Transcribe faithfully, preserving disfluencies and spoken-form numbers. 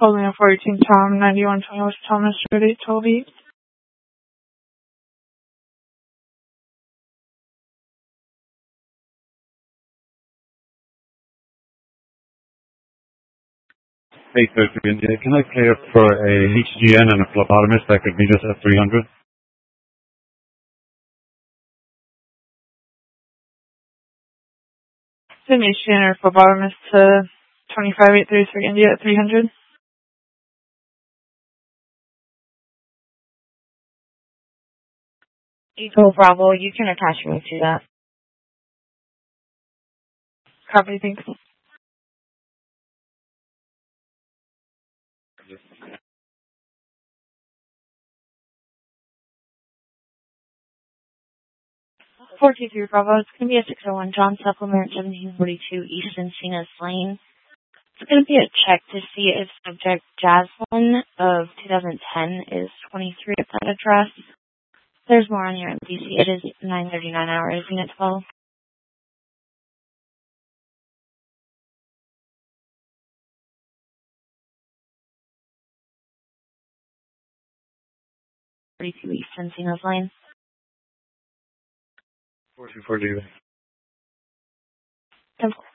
Holding a fourteen Tom, ninety-one twenty West Thomas Road, eight twelve eight. Hey, sir, India. Can I pay up for a H G N and a phlebotomist that could meet us at three hundred? Donation or phlebotomist to twenty-five eight thirty-three India at three hundred. Eco Bravo, you can attach me to that. Copy, thanks. four two three Bravo, it's going to be a six oh one John Supplement, seventeen forty-two East Encinas Lane. It's going to be a check to see if subject Jaslyn of two thousand ten is twenty-three at that address. There's more on your M D C. It is nine thirty-nine hours, unit twelve. forty-two East Encinas Lane. four two four David. Of course.